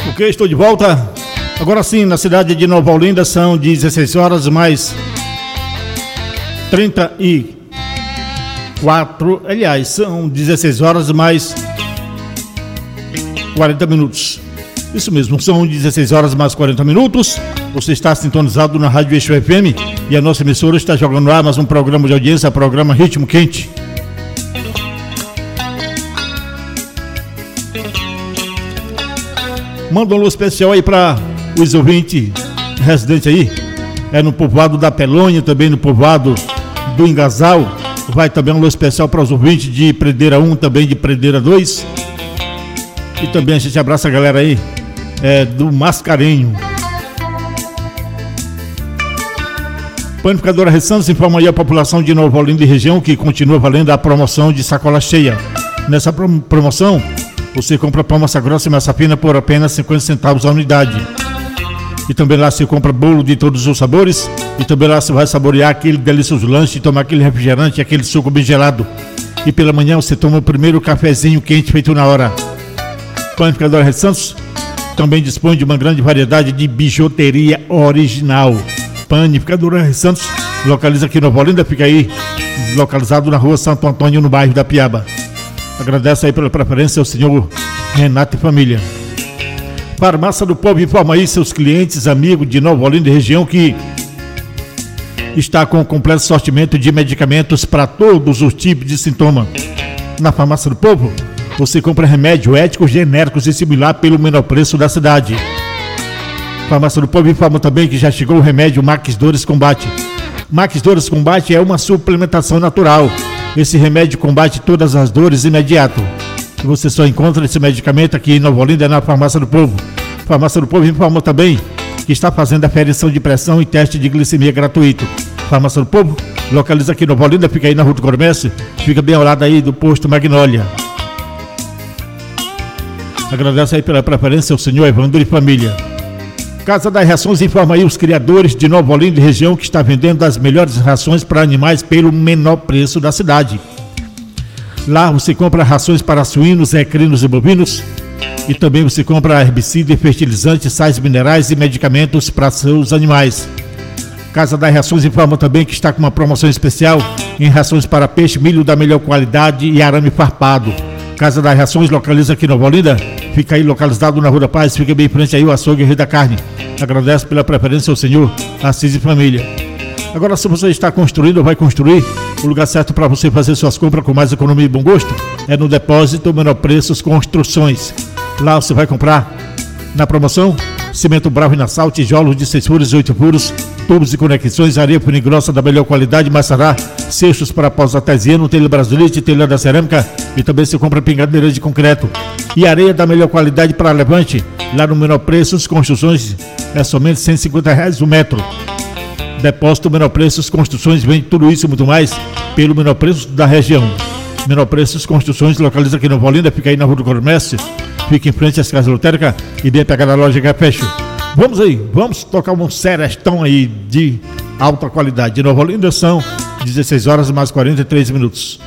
Ok, estou de volta. Agora sim, na cidade de Nova Olinda são 16 horas mais 34, aliás, são 16 horas mais 40 minutos. Isso mesmo, são 16 horas mais 40 minutos. Você está sintonizado na Rádio Eixo FM e a nossa emissora está jogando lá mais um programa de audiência, programa Ritmo Quente. Manda um alô especial aí para os ouvintes residentes aí, no povoado da Pelônia, também no povoado do Engasal. Vai também um alô especial para os ouvintes de Predeira 1, também de Predeira 2. E também a gente abraça a galera aí do Mascarenho. Panificadora Ressantos informa aí a população de Nova Olinda e região que continua valendo a promoção de sacola cheia. Nessa promoção, você compra pão massa grossa e massa fina por apenas 50 centavos a unidade. E também lá você compra bolo de todos os sabores. E também lá você vai saborear aquele delicioso lanche, tomar aquele refrigerante, aquele suco bem gelado. E pela manhã você toma o primeiro cafezinho quente feito na hora. Panificadora Ressantos também dispõe de uma grande variedade de bijuteria original. Panificadora Ressantos localiza aqui em Nova Olinda, fica aí localizado na rua Santo Antônio, no bairro da Piaba. Agradeço aí pela preferência ao senhor Renato e família. Farmácia do Povo informa aí seus clientes, amigos de Nova Olinda e região que está com completo sortimento de medicamentos para todos os tipos de sintoma. Na Farmácia do Povo, você compra remédio éticos, genéricos e similar pelo menor preço da cidade. Farmácia do Povo informa também que já chegou o remédio Max Dores Combate. Max Dores Combate é uma suplementação natural. Esse remédio combate todas as dores imediato. Você só encontra esse medicamento aqui em Nova Olinda, na Farmácia do Povo. Farmácia do Povo informa também que está fazendo aferição de pressão e teste de glicemia gratuito. Farmácia do Povo localiza aqui em Nova Olinda, fica aí na Rua do Comércio, fica bem ao lado aí do posto Magnólia. Agradeço aí pela preferência ao senhor Evandro e família. Casa das Rações informa aí os criadores de Nova Olinda e região que está vendendo as melhores rações para animais pelo menor preço da cidade. Lá você compra rações para suínos, equinos e bovinos e também você compra herbicida, fertilizantes, sais minerais e medicamentos para seus animais. Casa das Rações informa também que está com uma promoção especial em rações para peixe, milho da melhor qualidade e arame farpado. Casa das Rações localiza aqui em Nova Olinda, fica aí localizado na Rua da Paz, fica bem em frente aí o açougue Rei da Carne. Agradeço pela preferência ao senhor Assis e família. Agora, se você está construindo ou vai construir, o lugar certo para você fazer suas compras com mais economia e bom gosto é no Depósito Menor Preços Construções. Lá você vai comprar na promoção cimento Bravo e Nassau, tijolos de 6 furos e 8 furos, tubos e conexões, areia fina e grossa da melhor qualidade, maçará, cestos para pós artesiano, telha brasilite, telha da cerâmica e também se compra pingadeiras de concreto. E areia da melhor qualidade para levante, lá no Menor Preços Construções, é somente R$150 o metro. Depósito Menor Preços Construções, vende tudo isso e muito mais pelo Menor Preço da região. Menor Preços Construções localiza aqui em Nova Olinda, fica aí na Rua do Comércio, fica em frente às casas lotéricas e bem pegada na loja Fecho. Vamos aí, vamos tocar um serestão aí de alta qualidade. De Nova Olinda são 16 horas mais 43 minutos.